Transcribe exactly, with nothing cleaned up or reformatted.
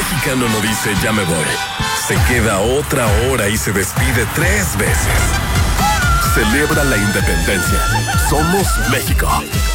mexicano no dice ya me voy. Se queda otra hora y se despide tres veces. Celebra la independencia. Somos México.